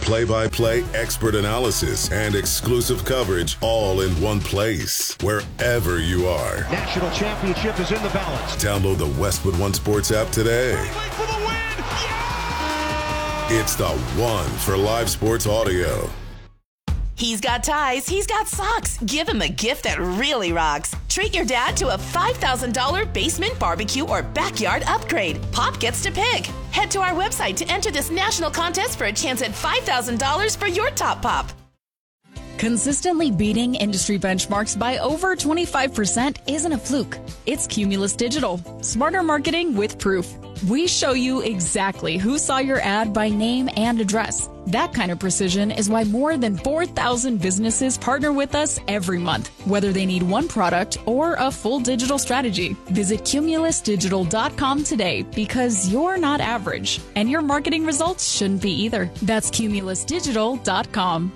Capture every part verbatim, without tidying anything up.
play-by-play expert analysis and exclusive coverage all in one place. Wherever you are. National championship is in the balance. Download the Westwood One Sports app today. For the win! Yeah! It's the one for live sports audio. He's got ties, he's got socks. Give him a gift that really rocks. Treat your dad to a five thousand dollars basement barbecue or backyard upgrade. Pop gets to pick. Head to our website to enter this national contest for a chance at five thousand dollars for your top pop. Consistently beating industry benchmarks by over twenty-five percent isn't a fluke. It's Cumulus Digital. Smarter marketing with proof. We show you exactly who saw your ad by name and address. That kind of precision is why more than four thousand businesses partner with us every month, whether they need one product or a full digital strategy. Visit cumulus digital dot com today because you're not average, and your marketing results shouldn't be either. That's cumulus digital dot com.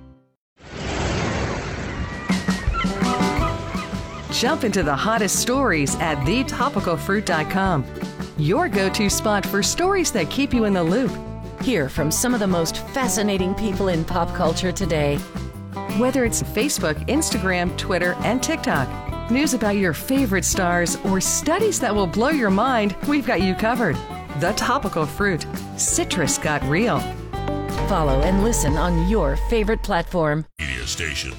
Jump into the hottest stories at the topical fruit dot com. Your go-to spot for stories that keep you in the loop. Hear from some of the most fascinating people in pop culture today. Whether it's Facebook, Instagram, Twitter, and TikTok, news about your favorite stars, or studies that will blow your mind, we've got you covered. The Topical Fruit. Citrus got real. Follow and listen on your favorite platform. Media station.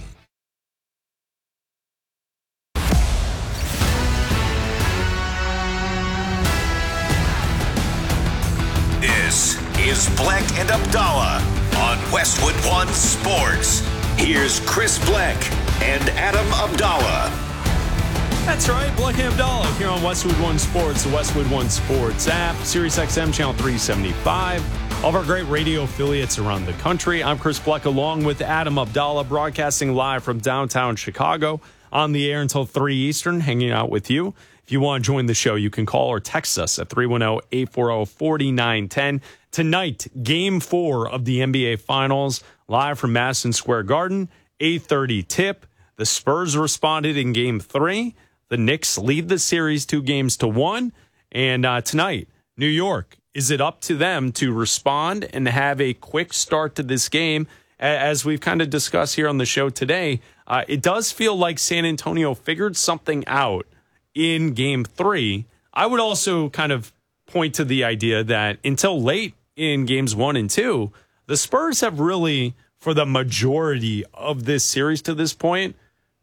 This is Black and Abdallah on Westwood One Sports. Here's Chris Black and Adam Abdallah. That's right, Black and Abdallah here on Westwood One Sports, the Westwood One Sports app, Sirius X M channel three seventy-five. All of our great radio affiliates around the country. I'm Chris Black along with Adam Abdallah, broadcasting live from downtown Chicago, on the air until three Eastern, hanging out with you. If you want to join the show, you can call or text us at three one zero, eight four zero, four nine one zero. Tonight, Game four of the N B A Finals, live from Madison Square Garden, eight thirty tip. The Spurs responded in Game three. The Knicks lead the series two games to one. And uh, tonight, New York, is it up to them to respond and have a quick start to this game? As we've kind of discussed here on the show today, uh, it does feel like San Antonio figured something out in Game three. I would also kind of point to the idea that until late in Games one and two, the Spurs have really, for the majority of this series to this point,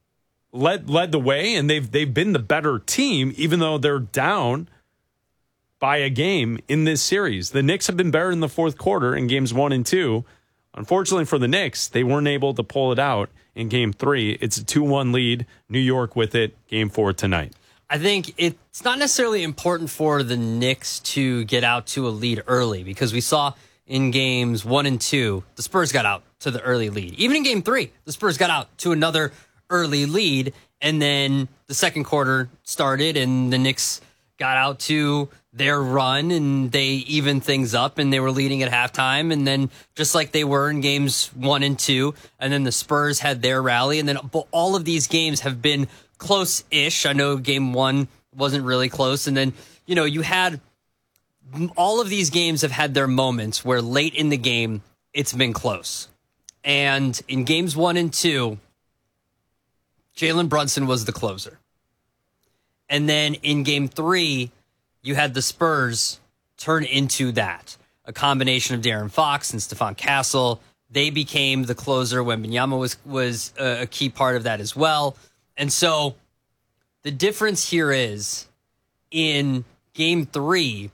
led led the way, and they've they've been the better team, even though they're down by a game in this series. The Knicks have been better in the fourth quarter in Games one and two. Unfortunately for the Knicks, they weren't able to pull it out in Game three. It's a two one lead. New York with it. Game four tonight. I think it's not necessarily important for the Knicks to get out to a lead early, because we saw in games one and two, the Spurs got out to the early lead. Even in game three, the Spurs got out to another early lead, and then the second quarter started and the Knicks got out to their run and they evened things up and they were leading at halftime, and then just like they were in games one and two, and then the Spurs had their rally, and then all of these games have been close-ish. I know game one wasn't really close. And then, you know, you had all of these games have had their moments where late in the game, it's been close. And in games one and two, Jalen Brunson was the closer. And then in game three, you had the Spurs turn into that. A combination of De'Aaron Fox and Stephon Castle. They became the closer when Wembanyama was, was a key part of that as well. And so the difference here is in game three,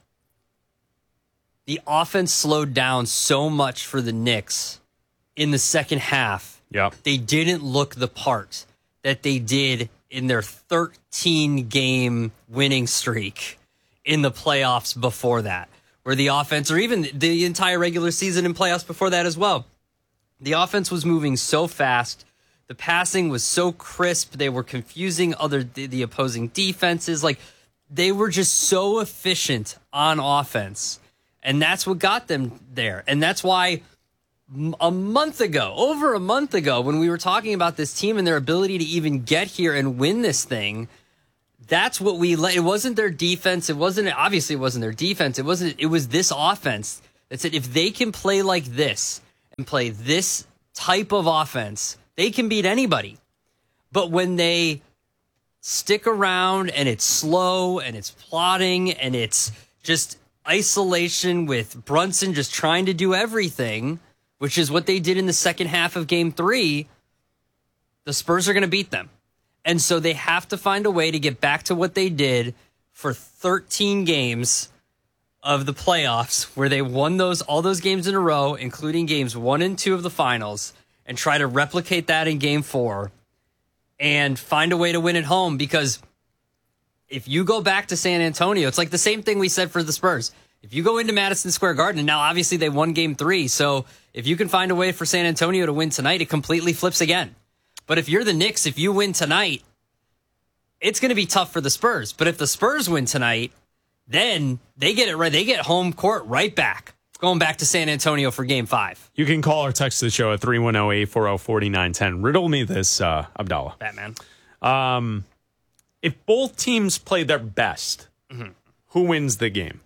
the offense slowed down so much for the Knicks in the second half. Yep. They didn't look the part that they did in their thirteen-game winning streak in the playoffs before that, where the offense, or even the entire regular season and playoffs before that as well, the offense was moving so fast. The passing was so crisp. They were confusing other the, the opposing defenses. Like, they were just so efficient on offense. And that's what got them there. And that's why a month ago, over a month ago, when we were talking about this team and their ability to even get here and win this thing, that's what we let. It wasn't their defense. It wasn't, obviously it wasn't their defense. It wasn't, it was this offense that said, if they can play like this, and play this type of offense, they can beat anybody. But when they stick around and it's slow and it's plotting and it's just isolation with Brunson just trying to do everything, which is what they did in the second half of game three, the Spurs are going to beat them. And so they have to find a way to get back to what they did for thirteen games of the playoffs, where they won those all those games in a row, including games one and two of the finals, and try to replicate that in game four and find a way to win at home. Because if you go back to San Antonio, it's like the same thing we said for the Spurs. If you go into Madison Square Garden, and now obviously they won game three, so if you can find a way for San Antonio to win tonight, it completely flips again. But if you're the Knicks, if you win tonight, it's going to be tough for the Spurs. But if the Spurs win tonight, then they get it right. They get home court right back, going back to San Antonio for game five. You can call or text the show at three one zero, eight four zero, four nine one zero. Riddle me this, uh, Abdallah. Batman. Um, if both teams play their best, mm-hmm. who wins the game?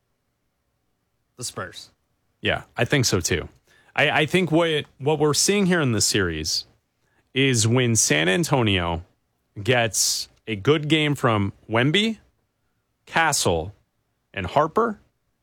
The Spurs. Yeah, I think so too. I, I think what what we're seeing here in the series is when San Antonio gets a good game from Wemby, Castle, and Harper,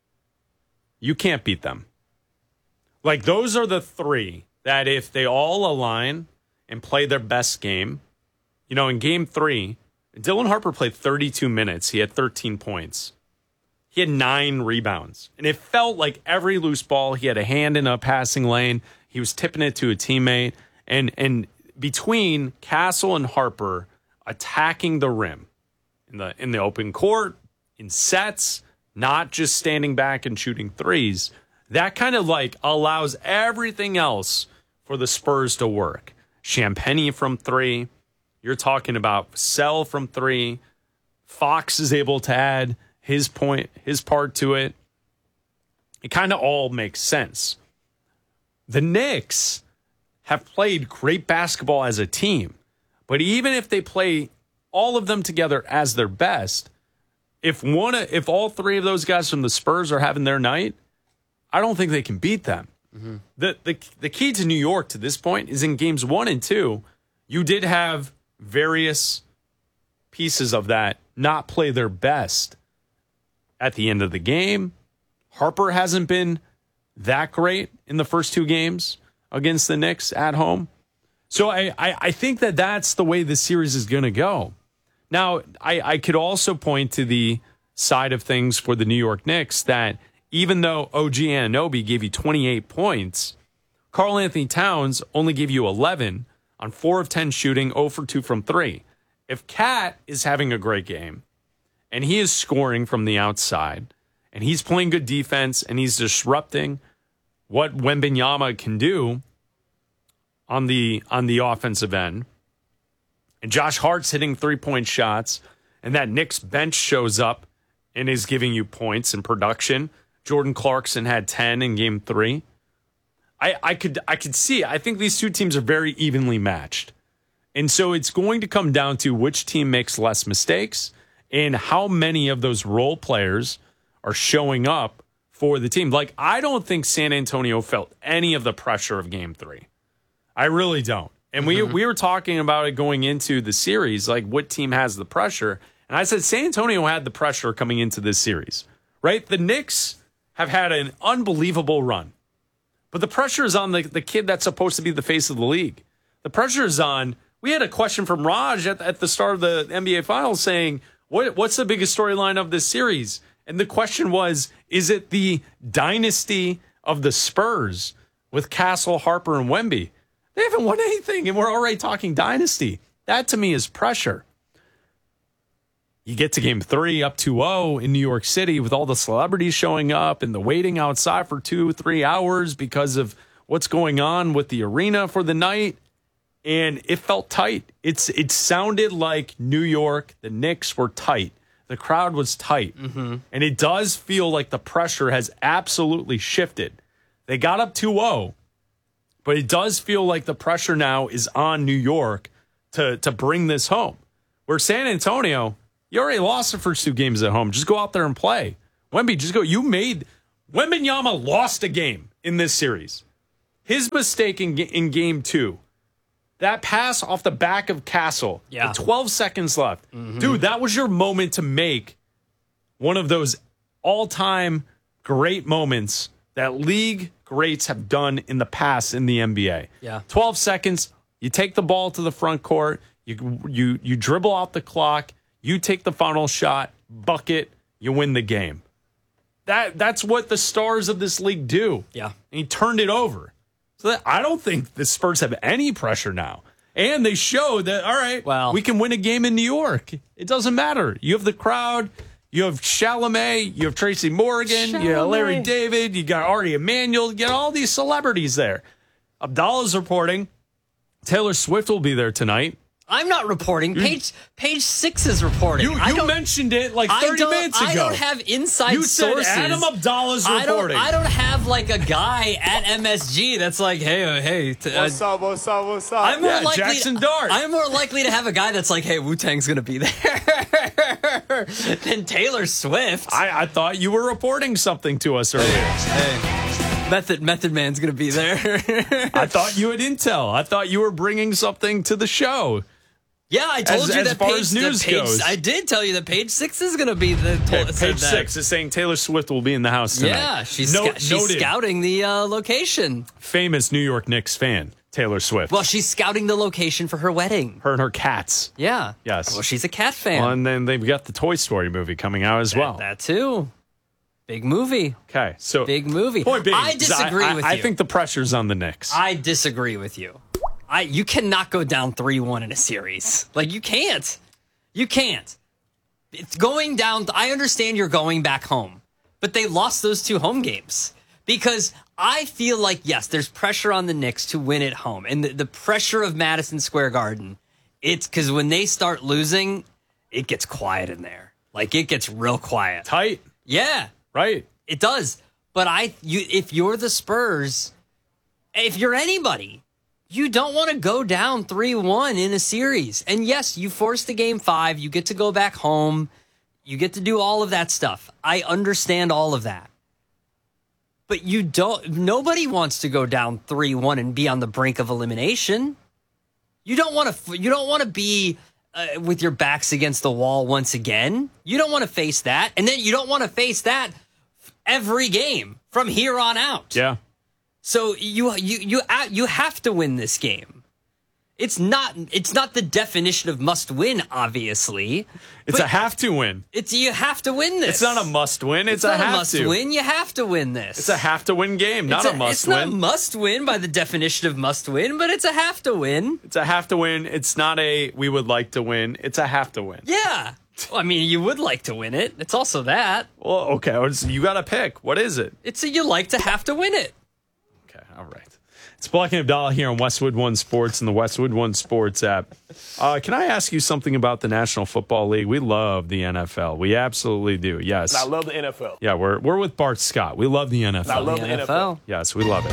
you can't beat them. Like, those are the three that if they all align and play their best game, you know, in game three, Dylan Harper played thirty-two minutes. He had thirteen points. He had nine rebounds. And it felt like every loose ball, he had a hand in a passing lane. He was tipping it to a teammate. And, and between Castle and Harper attacking the rim in the in the open court, in sets, not just standing back and shooting threes, that kind of like allows everything else for the Spurs to work. Champagnie from three. You're talking about Sell from three. Fox is able to add his point, his part to it. It kind of all makes sense. The Knicks have played great basketball as a team, but even if they play all of them together as their best, if one, if all three of those guys from the Spurs are having their night, I don't think they can beat them. Mm-hmm. The, the the key to New York to this point is in games one and two, you did have various pieces of that not play their best at the end of the game. Harper hasn't been that great in the first two games against the Knicks at home. So I, I, I think that that's the way this series is going to go. Now, I, I could also point to the side of things for the New York Knicks that even though O G Anunoby gave you twenty-eight points, Karl Anthony Towns only gave you eleven on four of ten shooting, zero for two from three. If Cat is having a great game and he is scoring from the outside and he's playing good defense and he's disrupting what Wembanyama can do on the on the offensive end, and Josh Hart's hitting three-point shots, and that Knicks bench shows up and is giving you points and production. Jordan Clarkson had ten in game three. I, I could I could see, I think these two teams are very evenly matched. And so it's going to come down to which team makes less mistakes and how many of those role players are showing up for the team. Like, I don't think San Antonio felt any of the pressure of game three. I really don't. And we mm-hmm. we were talking about it going into the series, like what team has the pressure. And I said San Antonio had the pressure coming into this series, right? The Knicks have had an unbelievable run. But the pressure is on the, the kid that's supposed to be the face of the league. The pressure is on, we had a question from Raj at, at the start of the N B A Finals saying, what, what's the biggest storyline of this series? And the question was, is it the dynasty of the Spurs with Castle, Harper, and Wemby? They haven't won anything, and we're already talking dynasty. That, to me, is pressure. You get to game three, up two oh in New York City with all the celebrities showing up and the waiting outside for two, three hours because of what's going on with the arena for the night. And it felt tight. It's It sounded like New York, the Knicks were tight. The crowd was tight. Mm-hmm. And it does feel like the pressure has absolutely shifted. They got up two oh. But it does feel like the pressure now is on New York to, to bring this home. Where San Antonio, you already lost the first two games at home. Just go out there and play. Wemby, just go. You made Wembanyama lost a game in this series. his mistake in, in game two, that pass off the back of Castle, Yeah. with twelve seconds left. Mm-hmm. Dude, that was your moment to make one of those all-time great moments that league greats have done in the past in the N B A. Yeah. twelve seconds, you take the ball to the front court, you you you dribble out the clock, you take the final shot, bucket, you win the game. That that's what the stars of this league do. Yeah. And he turned it over. So that, I don't think the Spurs have any pressure now. And they showed that, all right, well, we can win a game in New York. It doesn't matter. You have the crowd. You have Chalamet. You have Tracy Morgan. Chalamet. You have Larry David. You got Ari Emanuel. You got all these celebrities there. Abdallah's reporting. Taylor Swift will be there tonight. I'm not reporting. Page Page Six is reporting. You, I you don't, mentioned it like I thirty don't- minutes ago. I don't have inside you said sources. Adam Abdallah's I don't, reporting. I don't have like a guy at M S G that's like, hey, uh, hey. T- uh, What's up, what's up, what's up? I'm more Yeah, likely, Jackson Dart. I'm more likely to have a guy that's like, hey, Wu-Tang's going to be there than Taylor Swift. I, I thought you were reporting something to us earlier. Hey, Method Method Man's going to be there. I thought you had intel. I thought you were bringing something to the show. Yeah, I told As- you as that far page, as that news page goes. I did tell you that page six is going to be the Okay, said page that. six is saying Taylor Swift will be in the house tonight. Yeah, she's No- sca- she's noted. scouting the uh, location. Famous New York Knicks fan, Taylor Swift. Well, she's scouting the location for her wedding. Her and her cats. Yeah. Yes. Well, she's a cat fan. Well, and then they've got the Toy Story movie coming out as well. That too. Big movie. Okay, so Big movie. point being, I disagree I, with I, you. I think the pressure's on the Knicks. I disagree with you. I you cannot go down three one in a series. Like you can't. You can't. It's going down. I understand you're going back home, but they lost those two home games because I feel like, yes, there's pressure on the Knicks to win at home, and the, the pressure of Madison Square Garden. It's because when they start losing, it gets quiet in there. Like it gets real quiet. Tight. Yeah. Right. It does. But I you if you're the Spurs, if you're anybody, you don't want to go down three one in a series. And yes, you forced the game five, you get to go back home, you get to do all of that stuff. I understand all of that. But you don't nobody wants to go down three one and be on the brink of elimination. You don't want to you don't want to be uh, with your backs against the wall once again. You don't want to face that. And then you don't want to face that every game from here on out. Yeah. So you you you you have to win this game. It's not it's not the definition of must win, obviously. It's a have to win. It's you have to win this. It's not a must win. It's, It's a not a have must to win. You have to win this. It's a have to win game, not It's a, must It's win. not must win by the definition of must win, but it's a have to win. It's a have to win. It's not a we would like to win. It's a have to win. Yeah. Well, I mean, you would like to win it. It's also that. Well, okay. well, it's- You got to pick. What is it? It's a you like to have to win it. Okay. All right. It's Black and Abdallah here on Westwood One Sports and the Westwood One Sports app. Uh, can I ask you something about the National Football League? We love the N F L. We absolutely do. Yes. I love the N F L. Yeah, we're we're with Bart Scott. We love the N F L. I love the, The N F L. Yes, we love it.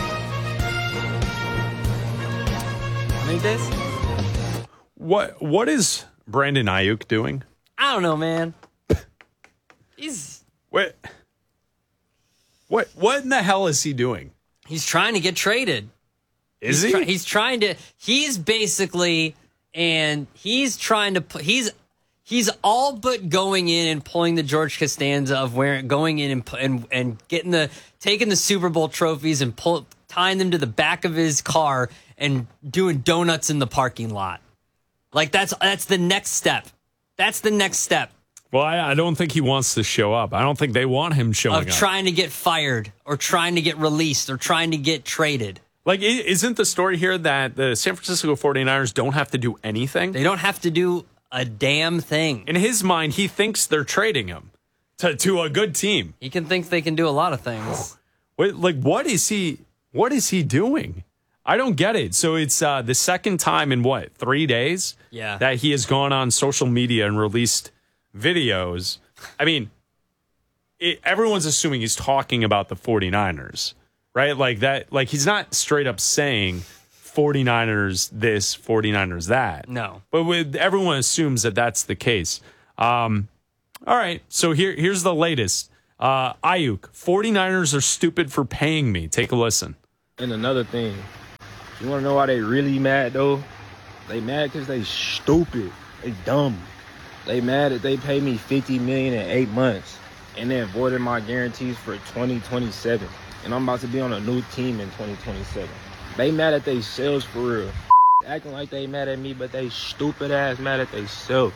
How many days? What what is Brandon Ayuk doing? I don't know, man. He's What what what in the hell is he doing? he's trying to get traded. Is he's he? try- he's trying to. He's basically, and he's trying to. put He's he's all but going in and pulling the George Costanza of wearing, going in and pu- and and getting the taking the Super Bowl trophies and pull tying them to the back of his car and doing donuts in the parking lot. Like that's that's the next step. That's the next step Well, I, I don't think he wants to show up. I don't think they want him showing of up. trying to get fired or trying to get released or trying to get traded. Like, i- isn't the story here that the San Francisco forty-niners don't have to do anything? They don't have to do a damn thing. In his mind, he thinks they're trading him to, to a good team. He can think they can do a lot of things. Wait, like, what is he? What is he doing? I don't get it. So it's uh, the second time in what, three days? Yeah. That he has gone on social media and released videos. I mean, it, everyone's assuming he's talking about the forty-niners, right? Like that. Like he's not straight up saying forty-niners this, forty-niners that. No. But with everyone assumes that that's the case. Um, all right. So here, here's the latest. Uh, Ayuk, forty-niners are stupid for paying me. Take a listen. And another thing, you want to know why they really mad, though? They mad because they stupid. They dumb. They mad that they pay me fifty million dollars in eight months and they avoided my guarantees for twenty twenty-seven. And I'm about to be on a new team in twenty twenty-seven. They mad at they selves for real. Acting like they mad at me, but they stupid ass mad at they self.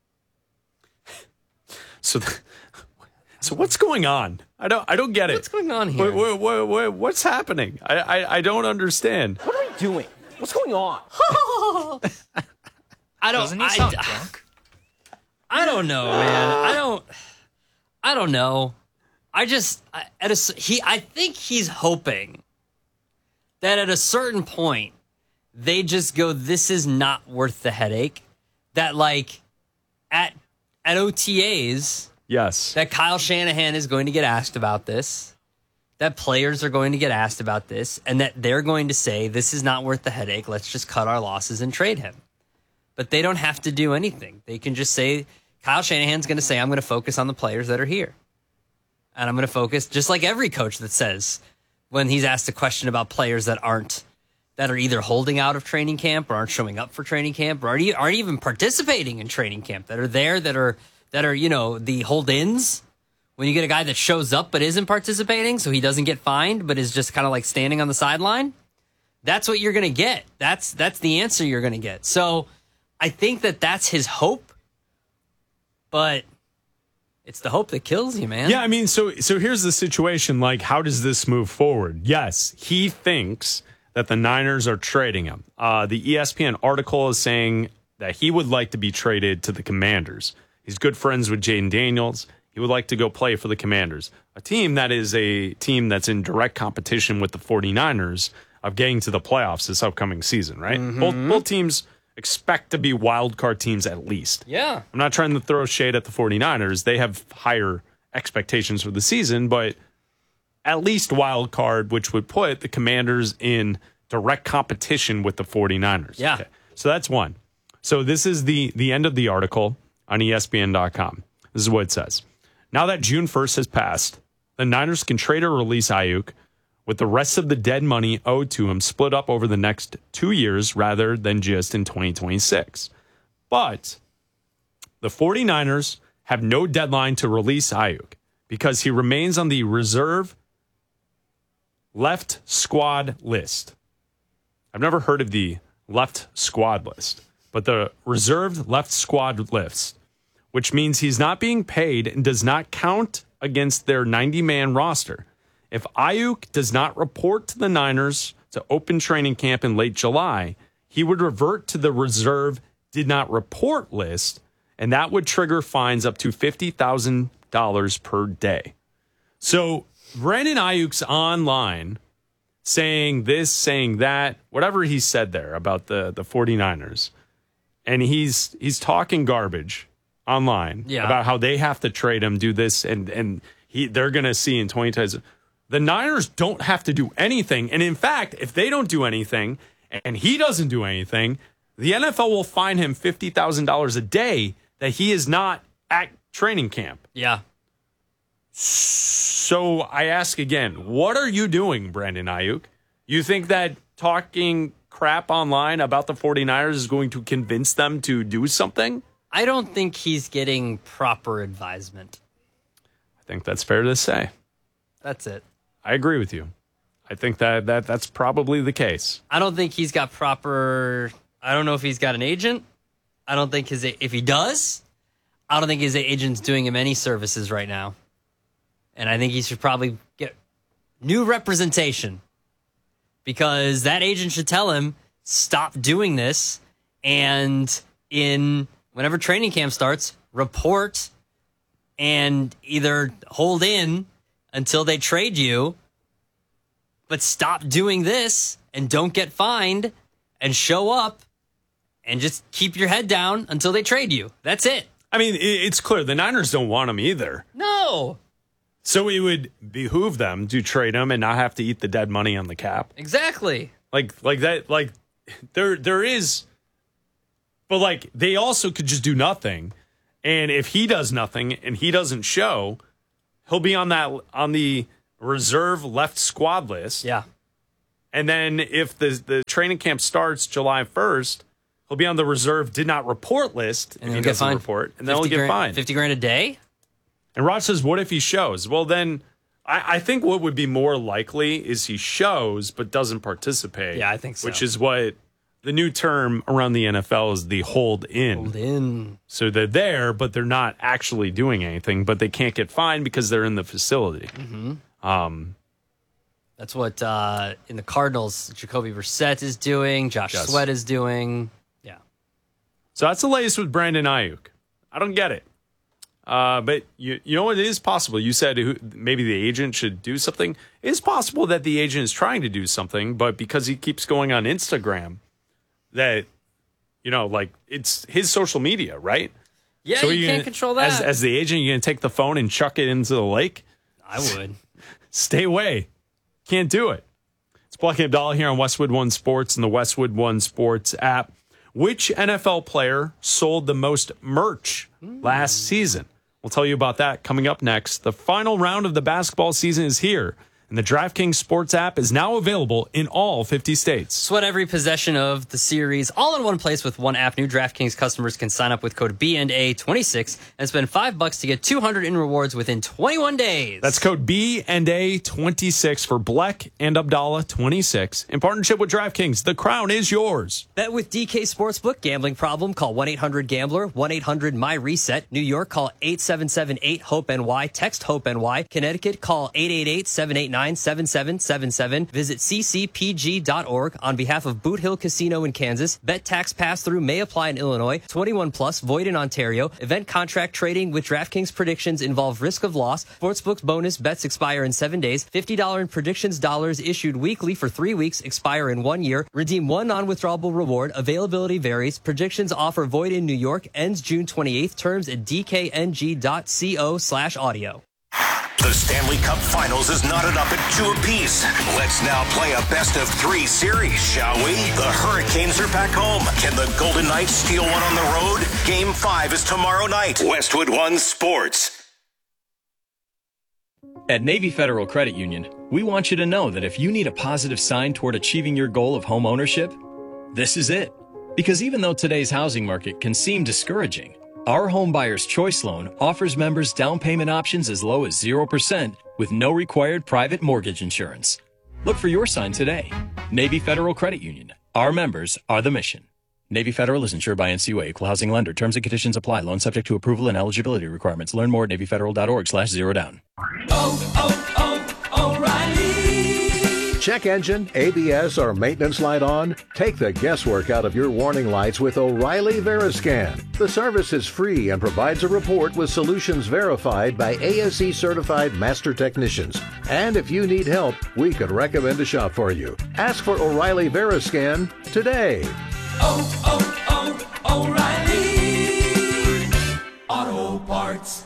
So, th- so what's going on? I don't, I don't get it. What's going on here? What, what, what, what's happening? I, I, I don't understand. What are we doing? What's going on? I don't. Doesn't he I, sound I, drunk? I don't know, man. I don't. I don't know. I just I, at a he. I think he's hoping that at a certain point they just go, "This is not worth the headache." That like at at O T As, yes, that Kyle Shanahan is going to get asked about this. That players are going to get asked about this, and that they're going to say, "This is not worth the headache. Let's just cut our losses and trade him." But they don't have to do anything. They can just say, Kyle Shanahan's going to say, I'm going to focus on the players that are here. And I'm going to focus, just like every coach that says, when he's asked a question about players that aren't, that are either holding out of training camp or aren't showing up for training camp or aren't, aren't even participating in training camp, that are there, that are, that are, you know, the hold-ins. When you get a guy that shows up but isn't participating, so he doesn't get fined, but is just kind of like standing on the sideline, that's what you're going to get. That's, that's the answer you're going to get. So I think that that's his hope, but it's the hope that kills you, man. Yeah, I mean, so so here's the situation. Like, how does this move forward? Yes, he thinks that the Niners are trading him. Uh, the E S P N article is saying that he would like to be traded to the Commanders. He's good friends with Jaden Daniels. He would like to go play for the Commanders, a team that is a team that's in direct competition with the 49ers of getting to the playoffs this upcoming season, right? Mm-hmm. Both, both teams expect to be wild card teams at least. Yeah. I'm not trying to throw shade at the 49ers. They have higher expectations for the season, but at least wild card, which would put the Commanders in direct competition with the 49ers. Yeah. Okay. So that's one. So this is the, the end of the article on E S P N dot com. This is what it says. Now that June first has passed, the Niners can trade or release Ayuk with the rest of the dead money owed to him split up over the next two years rather than just in twenty twenty-six. But the 49ers have no deadline to release Ayuk because he remains on the reserve left squad list. I've never heard of the left squad list, but the reserved left squad list, which means he's not being paid and does not count against their ninety-man roster. If Ayuk does not report to the Niners to open training camp in late July, he would revert to the reserve did not report list, and that would trigger fines up to fifty thousand dollars per day. So Brandon Ayuk's online saying this, saying that, whatever he said there about the, the 49ers, and he's he's talking garbage online yeah. about how they have to trade him, do this, and, and he they're going to see in twenty twenty. The Niners don't have to do anything. And in fact, if they don't do anything and he doesn't do anything, the N F L will fine him fifty thousand dollars a day that he is not at training camp. Yeah. So I ask again, what are you doing, Brandon Ayuk? You think that talking crap online about the 49ers is going to convince them to do something? I don't think he's getting proper advisement. I think that's fair to say. That's it. I agree with you. I think that, that that's probably the case. I don't think he's got proper... I don't know if he's got an agent. I don't think his... If he does, I don't think his agent's doing him any services right now. And I think he should probably get new representation. Because that agent should tell him, stop doing this. And in whenever training camp starts, report and either hold in until they trade you, but stop doing this and don't get fined and show up and just keep your head down until they trade you. That's it. I mean, it's clear the Niners don't want him either. No. So it would behoove them to trade him and not have to eat the dead money on the cap. Exactly. Like, like that, like there, there is, but like they also could just do nothing. And if he does nothing and he doesn't show, he'll be on that on the reserve left squad list. Yeah. And then if the the training camp starts July first, he'll be on the reserve did not report list And if he he'll get doesn't fined report, and then he'll get grand, fined. fifty grand a day? And Rod says, what if he shows? Well, then I, I think what would be more likely is he shows but doesn't participate. Yeah, I think so. Which is what the new term around the N F L is the hold in. Hold in. So they're there, but they're not actually doing anything, but they can't get fined because they're in the facility. Mm-hmm. Um, That's what uh, in the Cardinals, Jacoby Brissett is doing, Josh Yes. Sweat is doing. Yeah. So that's the latest with Brandon Ayuk. I don't get it. Uh, but you you know what? It is possible. You said who, maybe the agent should do something. It is possible that the agent is trying to do something, but because he keeps going on Instagram, that, you know, like it's his social media, right? Yeah, so you can't gonna, control that. As, as the agent, you're going to take the phone and chuck it into the lake? I would. Stay away. Can't do it. It's Black and Abdallah here on Westwood One Sports and the Westwood One Sports app. Which N F L player sold the most merch last season? We'll tell you about that coming up next. The final round of the basketball season is here, and the DraftKings Sports app is now available in all fifty states. Sweat every possession of the series all in one place with one app. New DraftKings customers can sign up with code B N A twenty-six and spend five bucks to get two hundred in rewards within twenty-one days. That's code B N A twenty-six for Black and Abdallah twenty-six. In partnership with DraftKings, the crown is yours. Bet with D K Sportsbook. Gambling problem? Call one eight hundred gambler, one eight hundred my reset. New York, call eight seven seven eight hope N Y. Text HOPE-NY. Connecticut, call eight eight eight seven eight nine seven seven seven seven. Visit c c p g dot org on behalf of Boot Hill Casino in Kansas. Bet tax pass-through may apply in Illinois. twenty-one plus, void in Ontario. Event contract trading with DraftKings predictions involve risk of loss. Sportsbook bonus bets expire in seven days. fifty dollars in predictions dollars issued weekly for three weeks, expire in one year. Redeem one non-withdrawable reward. Availability varies. Predictions offer void in New York. Ends June twenty-eighth. Terms at d k n g dot co slash audio. The Stanley Cup Finals is knotted up at two apiece. Let's now play a best of three series, shall we? The Hurricanes are back home. Can the Golden Knights steal one on the road? Game five is tomorrow night. Westwood One Sports. At Navy Federal Credit Union, we want you to know that if you need a positive sign toward achieving your goal of home ownership, this is it. Because even though today's housing market can seem discouraging, our Home Buyer's Choice Loan offers members down payment options as low as zero percent with no required private mortgage insurance. Look for your sign today. Navy Federal Credit Union. Our members are the mission. Navy Federal is insured by N C U A, Equal Housing Lender. Terms and conditions apply. Loan subject to approval and eligibility requirements. Learn more at navy federal dot org slash zero down. Oh, oh, oh, O'Reilly. Check engine, A B S, or maintenance light on? Take the guesswork out of your warning lights with O'Reilly Veriscan. The service is free and provides a report with solutions verified by A S E certified master technicians. And if you need help, we could recommend a shop for you. Ask for O'Reilly Veriscan today. Oh, oh, oh, O'Reilly Auto Parts.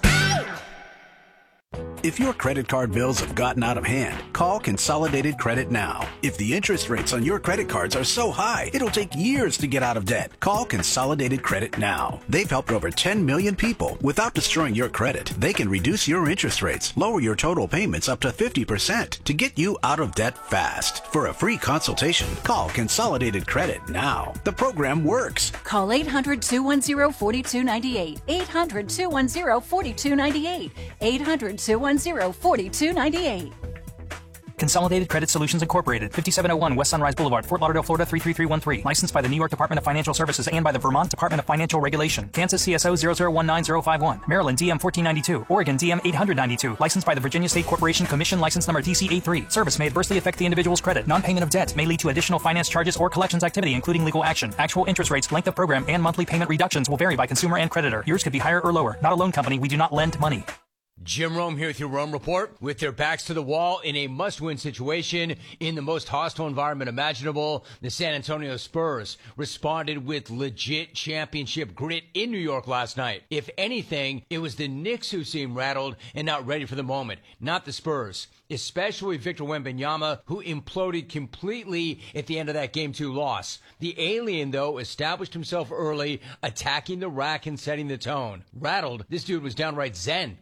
If your credit card bills have gotten out of hand, call Consolidated Credit now. If the interest rates on your credit cards are so high, it'll take years to get out of debt. Call Consolidated Credit now. They've helped over ten million people without destroying your credit. They can reduce your interest rates, lower your total payments up to fifty percent to get you out of debt fast. For a free consultation, call Consolidated Credit now. The program works. Call eight hundred, two one zero, four two nine eight. eight hundred, two one zero, four two nine eight. eight hundred, two one zero, four two nine eight. Consolidated Credit Solutions Incorporated, fifty-seven oh one West Sunrise Boulevard, Fort Lauderdale, Florida three three three one three. Licensed by the New York Department of Financial Services and by the Vermont Department of Financial Regulation. Kansas C S O zero zero one nine zero five one. Maryland D M fourteen ninety-two. Oregon D M eight ninety-two. Licensed by the Virginia State Corporation Commission License Number D C A three. Service may adversely affect the individual's credit. Non-payment of debt may lead to additional finance charges or collections activity, including legal action. Actual interest rates, length of program, and monthly payment reductions will vary by consumer and creditor. Yours could be higher or lower. Not a loan company. We do not lend money. Jim Rome here with your Rome Report. With their backs to the wall in a must-win situation in the most hostile environment imaginable, the San Antonio Spurs responded with legit championship grit in New York last night. If anything, it was the Knicks who seemed rattled and not ready for the moment, not the Spurs. Especially Victor Wembanyama, who imploded completely at the end of that Game two loss. The alien, though, established himself early, attacking the rack and setting the tone. Rattled, this dude was downright zen, especially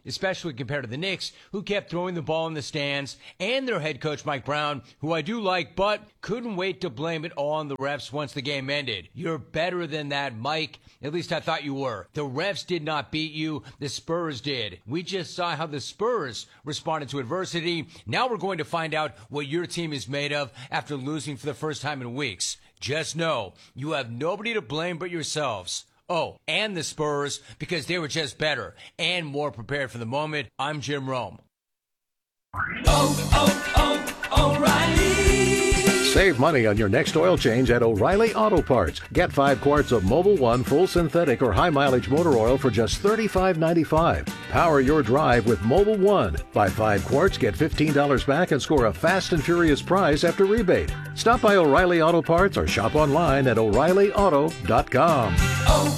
would compare to the Knicks, who kept throwing the ball in the stands, and their head coach Mike Brown, who I do like, but couldn't wait to blame it all on the refs once the game ended. You're better than that, Mike. At least I thought you were. The refs did not beat you. The Spurs did. We just saw how the Spurs responded to adversity. Now we're going to find out what your team is made of after losing for the first time in weeks. Just know, you have nobody to blame but yourselves. Oh, and the Spurs, because they were just better and more prepared for the moment. I'm Jim Rome. Oh, oh, oh, O'Reilly. Save money on your next oil change at O'Reilly Auto Parts. Get five quarts of Mobil one full synthetic or high mileage motor oil for just thirty-five ninety-five. Power your drive with Mobil one. Buy five quarts, get fifteen dollars back, and score a fast and furious prize after rebate. Stop by O'Reilly Auto Parts or shop online at O'Reilly Auto dot com. Oh.